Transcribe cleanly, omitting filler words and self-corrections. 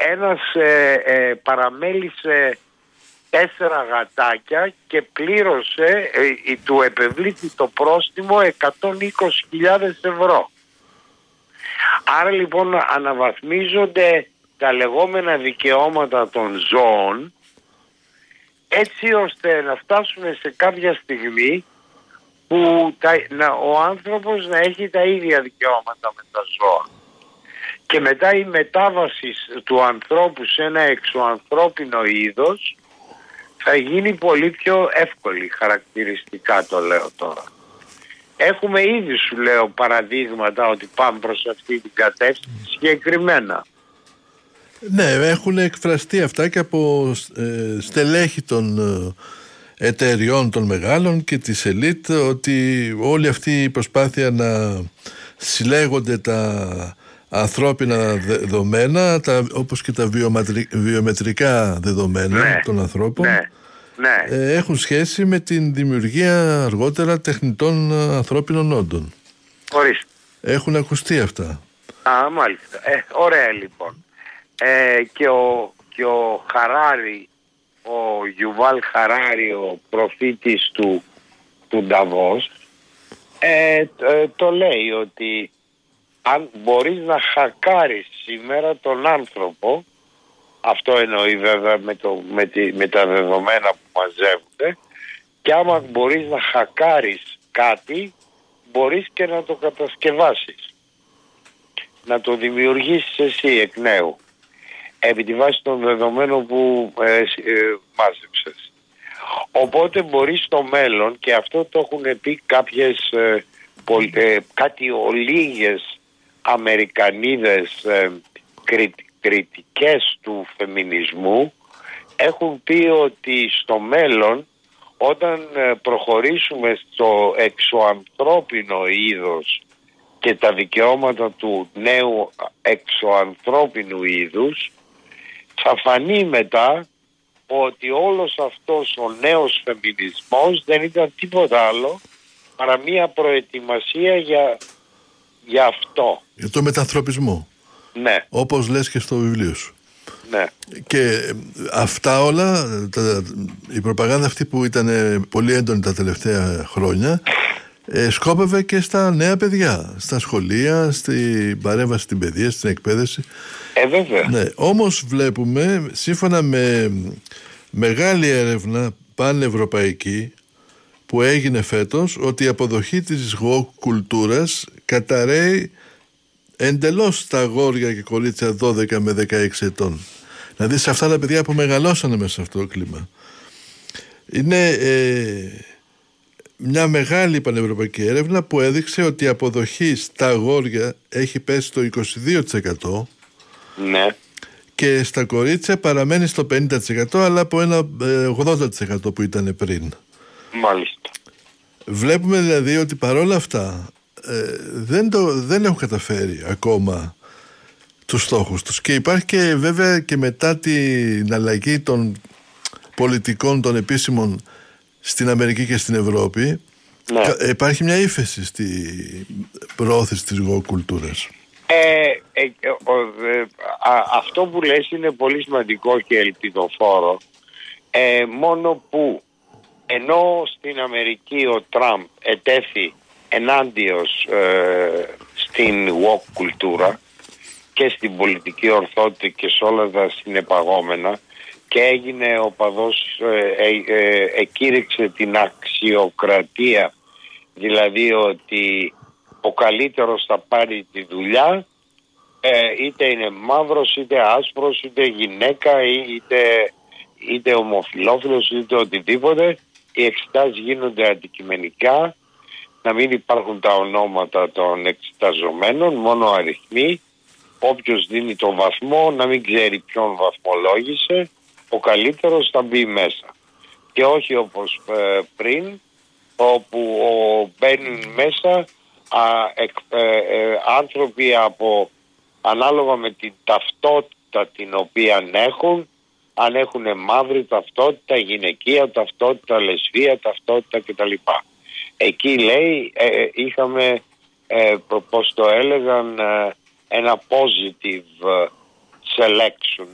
ένας παραμέλησε 4 γατάκια και πλήρωσε, του επευλήθη το πρόστιμο 120.000 ευρώ. Άρα λοιπόν αναβαθμίζονται τα λεγόμενα δικαιώματα των ζώων, έτσι ώστε να φτάσουμε σε κάποια στιγμή που ο άνθρωπος να έχει τα ίδια δικαιώματα με τα ζώα. Και μετά η μετάβαση του ανθρώπου σε ένα εξωανθρώπινο είδος θα γίνει πολύ πιο εύκολη, χαρακτηριστικά το λέω τώρα. Έχουμε ήδη, σου λέω, παραδείγματα ότι πάμε προς αυτή την κατεύθυνση συγκεκριμένα. Ναι, έχουν εκφραστεί αυτά και από στελέχη των εταιριών των μεγάλων και της ελίτ, ότι όλη αυτή η προσπάθεια να συλλέγονται τα ανθρώπινα δεδομένα, όπως και τα βιομετρικά δεδομένα των ανθρώπων, έχουν σχέση με την δημιουργία αργότερα τεχνητών ανθρώπινων όντων. Ορίστε. Έχουν ακουστεί αυτά. Μάλιστα. Ωραία λοιπόν. Και ο Χαράρι, ο Γιουβάλ Χαράρι, ο προφήτης του Νταβός, το λέει ότι αν μπορείς να χακάρεις σήμερα τον άνθρωπο, αυτό εννοεί βέβαια με τα δεδομένα που μαζεύονται, και άμα μπορείς να χακάρεις κάτι, μπορείς και να το κατασκευάσεις, να το δημιουργήσεις εσύ εκ νέου, επί τη βάση των δεδομένων που μάζεψες. Οπότε μπορείς στο μέλλον, και αυτό το έχουν πει κάποιες κάτι ολίγες Αμερικανίδες κριτικές του φεμινισμού, έχουν πει ότι στο μέλλον, όταν προχωρήσουμε στο εξωανθρώπινο είδος και τα δικαιώματα του νέου εξωανθρώπινου είδους, θα φανεί μετά ότι όλος αυτός ο νέος φεμινισμός δεν ήταν τίποτα άλλο παρά μία προετοιμασία για αυτό. Για το μετανθρωπισμό. Ναι. Όπως λες και στο βιβλίο σου. Ναι. Και αυτά όλα, η προπαγάνδα αυτή που ήταν πολύ έντονη τα τελευταία χρόνια, σκόπευε και στα νέα παιδιά, στα σχολεία, στην παρέμβαση στην παιδεία, στην εκπαίδευση. Βέβαια. Ναι. Όμως βλέπουμε, σύμφωνα με μεγάλη έρευνα πανευρωπαϊκή που έγινε φέτος, ότι η αποδοχή της woke κουλτούρας καταρρέει εντελώς στα αγόρια και κορίτσια 12 με 16 ετών. Δηλαδή σε αυτά τα παιδιά που μεγαλώσανε μέσα σε αυτό το κλίμα. Είναι μια μεγάλη πανευρωπαϊκή έρευνα που έδειξε ότι η αποδοχή στα αγόρια έχει πέσει στο 22%. Ναι. Και στα κορίτσια παραμένει στο 50%, αλλά από ένα 80% που ήταν πριν. Μάλιστα. Βλέπουμε δηλαδή ότι παρόλα αυτά δεν έχουν καταφέρει ακόμα τους στόχους τους. Και υπάρχει και βέβαια και μετά την αλλαγή των πολιτικών των επίσημων στην Αμερική και στην Ευρώπη, υπάρχει μια ύφεση στη προώθηση της woke κουλτούρας. Αυτό που λες είναι πολύ σημαντικό και ελπιδοφόρο, μόνο που ενώ στην Αμερική ο Τραμπ ετέθη ενάντιος στην woke κουλτούρα και στην πολιτική ορθότητα και σε όλα τα συνεπαγόμενα, και έγινε οπαδός, εκήρυξε την αξιοκρατία, δηλαδή ότι ο καλύτερος θα πάρει τη δουλειά, είτε είναι μαύρος, είτε άσπρος, είτε γυναίκα, είτε ομοφυλόφιλος, είτε οτιδήποτε. Οι εξετάσεις γίνονται αντικειμενικά, να μην υπάρχουν τα ονόματα των εξεταζομένων, μόνο αριθμοί. Όποιος δίνει το βαθμό να μην ξέρει ποιον βαθμολόγησε, ο καλύτερος θα μπει μέσα. Και όχι όπως πριν, όπου μπαίνουν μέσα άνθρωποι ανάλογα με την ταυτότητα την οποία έχουν, αν έχουν μαύρη ταυτότητα, γυναικεία ταυτότητα, λεσβία ταυτότητα κτλ. Εκεί λέει είχαμε, πώς το έλεγαν, ένα positive selection,